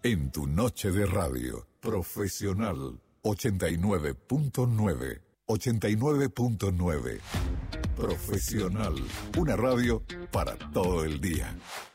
En tu noche de radio, Profesional 89.9. 89.9. Profesional, una radio para todo el día.